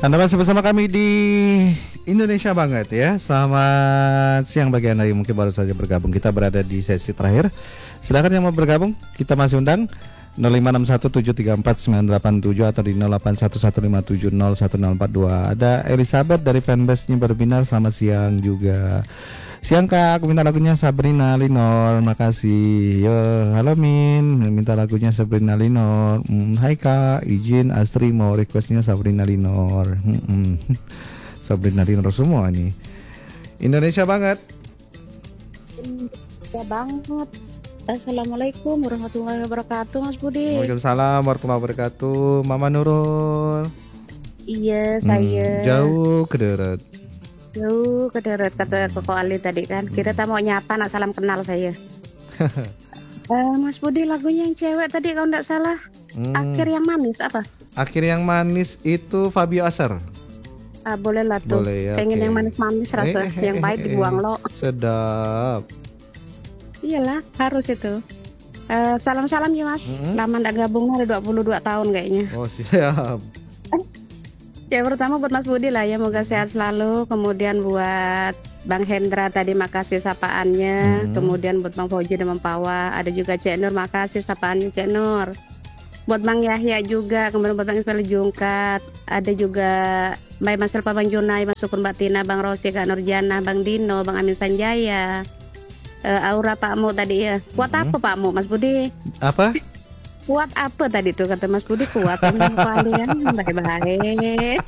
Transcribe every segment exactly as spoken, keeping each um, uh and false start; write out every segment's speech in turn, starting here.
Anda masih bersama kami di Indonesia Banget ya. Selamat siang bagi Anda yang mungkin baru saja bergabung. Kita berada di sesi terakhir. Silakan yang mau bergabung, kita masih undang nol lima enam satu tujuh tiga empat sembilan delapan tujuh atau di nol delapan satu satu lima tujuh nol satu nol empat dua. Ada Elizabeth dari fanbase-nya Berbinar. Selamat siang juga. Siang Kak, aku minta lagunya Sabrina Linor. Makasih. Yo, halo Min, minta lagunya Sabrina Linor. Hmm, hai Kak, izin Astri mau requestnya Sabrina Linor. Hmm, Sabrina Linor semua nih. Indonesia Banget. Indonesia Banget. Assalamualaikum warahmatullahi wabarakatuh, Mas Budi. Waalaikumsalam warahmatullahi wabarakatuh. Mama Nurul. Iya, saya. Hmm, jauh ke darat. Jauh ke darat kata Koko Ali tadi kan. Kira tak mau nyapa nak salam kenal saya. uh, Mas Budi, lagunya yang cewek tadi kalau tidak salah. Hmm. Akhir yang manis apa? Akhir yang manis itu Fabio Asar. Ah, boleh lah tuh. Boleh, ya, pengen okay. yang manis-manis rasa, eh, yang baik eh, dibuang lo. Sedap. Iyalah, harus itu. Uh, salam-salam ya Mas. Mm-hmm. Lama ndak gabung ada dua puluh dua tahun kayaknya. Oh siap. Ya pertama buat Mas Budi lah ya, moga sehat selalu. Kemudian buat Bang Hendra tadi makasih sapaannya. Hmm. Kemudian buat Bang Fauji dan Mempawa. Ada juga Cek Nur, makasih sapaannya Cek Nur. Buat Bang Yahya juga. Kemudian buat Bang Ismail Jungkat. Ada juga Mbak Mas Elpa, Bang Junai, Bang Sukun, Mbak Tina, Bang Rosi, Kak Nurjana, Bang Dino, Bang Amin Sanjaya, uh, Aura Pak Mu tadi ya. Kuat hmm. apa Pak Mu, Mas Budi? Apa? Kuat apa tadi tuh kata Mas Budi? Kuat kalian baik-baik.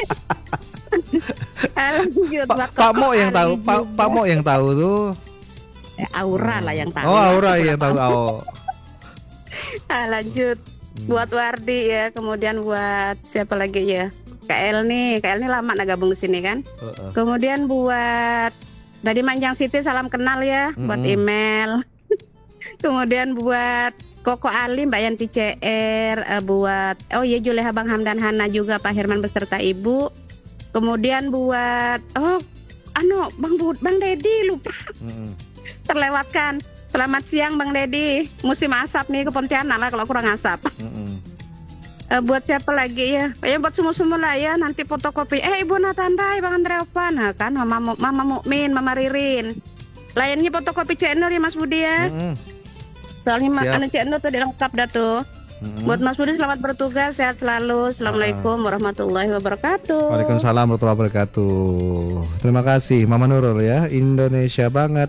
Pak Pak Mo yang tahu, Pak Pak Mo yang tahu tuh. Eh, Aura lah yang tahu. Oh, Aura yang tahu. Oh. Ah, lanjut. Buat Wardi ya, kemudian buat siapa lagi ya? K L nih, K L nih lama nak gabung di sini kan. Uh-uh. Kemudian buat tadi Manjang Siti salam kenal ya, mm-hmm. buat email. Kemudian buat Koko Ali, Mbak Yanti C R, uh, buat oh iya Juleha, Bang Hamdan, Hana juga Pak Herman beserta Ibu. Kemudian buat oh ano Bang Bud, Bang Dedi lupa. Mm-hmm. Terlewatkan. Selamat siang Bang Dedi. Musim asap nih ke Pontianak lah kalau kurang asap. Mm-hmm. Uh, buat siapa lagi ya? Ya buat semua-semua lah ya, nanti fotokopi. Eh Ibu Natandai, Bang Andre Opan, nah, kan Mama Mama Mukmin, Mama Ririn. Lainnya fotokopi channel ya Mas Budi ya. Mm-hmm. Soalnya makanan channel tuh lengkap dah tuh. Mm-hmm. Buat Mas Budi selamat bertugas, sehat selalu. Assalamualaikum uh. warahmatullahi wabarakatuh. Waalaikumsalam warahmatullahi wabarakatuh. Terima kasih Mama Nurul ya. Indonesia Banget.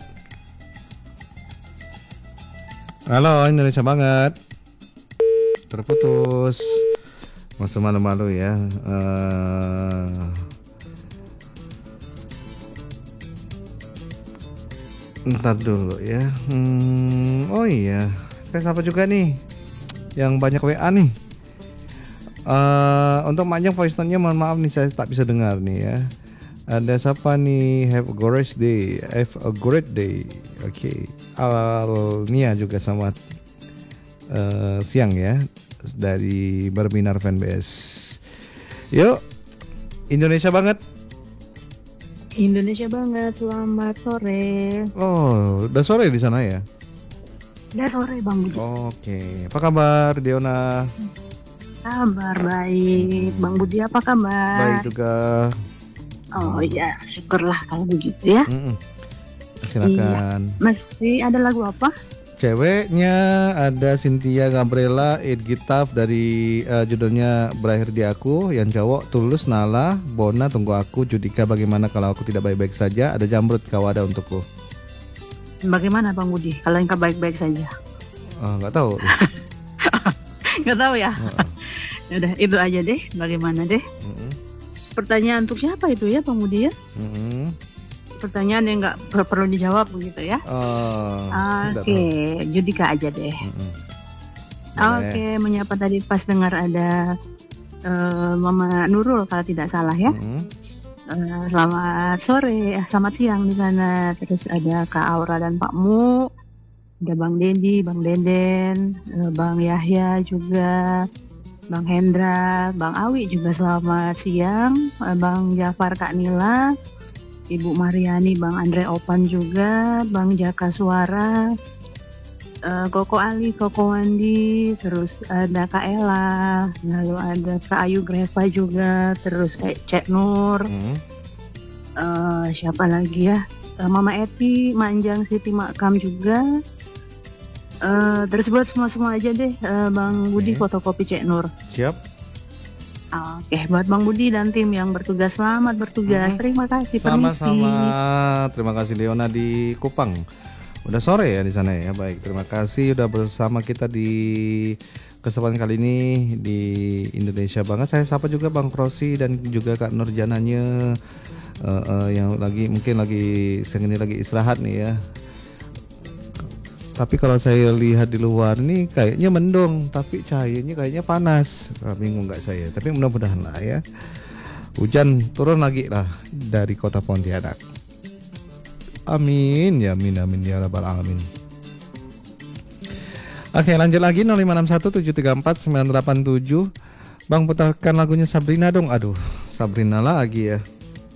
Halo Indonesia Banget. Terputus. Masa malu-malu ya. Uh... Ntar dulu ya. Hmm, oh iya, saya sapa juga nih yang banyak W A nih. Uh, untuk Manjang voice note-nya mohon maaf nih saya tak bisa dengar nih ya. Ada siapa nih? Have a great day. Have a great day. Oke. Okay. Alnia juga selamat uh, siang ya dari Berbinar Fanbase. Yuk, Indonesia Banget. Indonesia Banget, selamat sore. Oh, udah sore di sana ya? Udah sore Bang Budi. Oke, apa kabar Diona? Kabar baik, hmm. Bang Budi apa kabar? Baik juga. Oh iya, syukurlah kalau begitu ya. Mm-mm. Silakan. Iya. Masih ada lagu apa? Ceweknya ada Cynthia Gabriela, Id Gitaf dari uh, judulnya Berakhir di Aku. Yang cowok Tulus, Nala, Bona, Tunggu Aku, Judika Bagaimana Kalau Aku Tidak Baik-Baik Saja. Ada Jamrut Kawada untukku. Bagaimana Bang Budi kalau yang baik-baik saja? Oh, nggak tahu. Nggak tahu ya. Uh-uh. Udah itu aja deh. Bagaimana deh? Uh-uh. Pertanyaan untuk siapa itu ya Bang Budi ya? Uh-uh. Pertanyaan yang nggak per- perlu dijawab begitu ya? Oh, Oke, okay. Judika aja deh. Mm-hmm. Oke, okay. Menyapa tadi pas dengar ada uh, Mama Nurul kalau tidak salah ya. Mm-hmm. Uh, selamat sore, selamat siang di sana. Terus ada Kak Aura dan Pak Mu, ada Bang Dedi, Bang Deden, uh, Bang Yahya juga, Bang Hendra, Bang Awi juga selamat siang, uh, Bang Jafar, Kak Nila, Ibu Mariani, Bang Andre Opan juga, Bang Jaka Suara, uh, Koko Ali, Koko Wandi, terus ada Kak Ella, lalu ada Kak Ayu Greva juga, terus kayak Cek Nur, Hmm. uh, siapa lagi ya? Uh, Mama Eti, Manjang Siti Makam juga. Uh, terus buat semua-semua aja deh, uh, Bang Budi Oke. fotokopi Cek Nur. Siap. Oke, buat Bang Budi dan tim yang bertugas, selamat bertugas. Mhm. Terima kasih, permisi. Sama-sama. Terima kasih Leona di Kupang. Udah sore ya di sana ya. Baik, terima kasih udah bersama kita di kesempatan kali ini di Indonesia banget. Saya sapa juga Bang Krosi dan juga Kak Nurjananya uh, uh, yang lagi mungkin lagi siang ini lagi istirahat nih ya. Tapi kalau saya lihat di luar nih kayaknya mendung, tapi cahayanya kayaknya panas. Ah, bingung nggak saya? Tapi mudah-mudahan lah ya. Hujan turun lagi lah dari kota Pontianak. Amin ya amin amin ya rabbal alamin. Oke, lanjut lagi nol lima enam satu tujuh tiga empat sembilan delapan tujuh. Bang, putarkan lagunya Sabrina dong. Aduh, Sabrina lagi ya.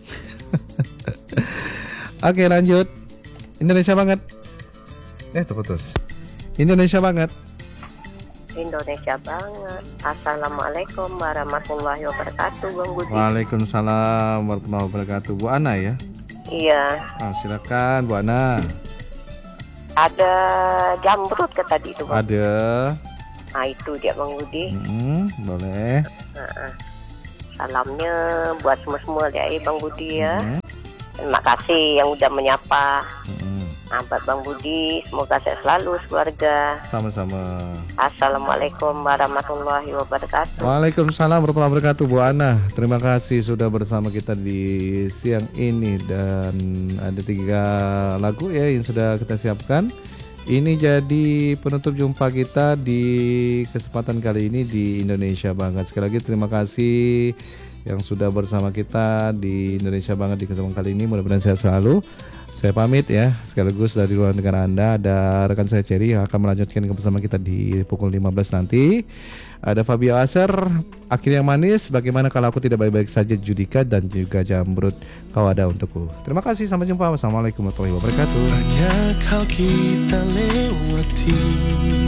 Oke, lanjut. Indonesia banget. Eh, terputus. Indonesia banget. Indonesia banget. Assalamualaikum warahmatullahi wabarakatuh, Bang Budi. Waalaikumsalam warahmatullahi wabarakatuh. Bu Ana ya. Iya, Ah, silakan Bu Ana. ada jamrut ke tadi itu, Bang. Ada. Nah, itu dia, Bang Budi. Hmm, boleh. Nah, salamnya buat semua-semua ya, Bang Budi ya. Hmm. Terima kasih yang udah menyapa. Hmm. Nah, buat Bang Budi, semoga sehat selalu keluarga. Sama-sama. Assalamualaikum warahmatullahi wabarakatuh. Waalaikumsalam warahmatullahi wabarakatuh Bu Ana. Terima kasih sudah bersama kita di siang ini. Dan ada tiga lagu ya yang sudah kita siapkan. Ini jadi penutup jumpa kita di kesempatan kali ini di Indonesia Banget. Sekali lagi terima kasih yang sudah bersama kita di Indonesia Banget di kesempatan kali ini. Mudah-mudahan sehat selalu. Saya pamit ya, sekaligus dari luar negara Anda ada rekan saya Cherry yang akan melanjutkan bersama kita di pukul lima belas nanti. Ada Fabio Aser, akhir yang manis, bagaimana kalau aku tidak baik-baik saja, Judika dan juga Jamrut kau ada untukku. Terima kasih, sampai jumpa. Wassalamualaikum warahmatullahi wabarakatuh. Banyak hal kita lewati.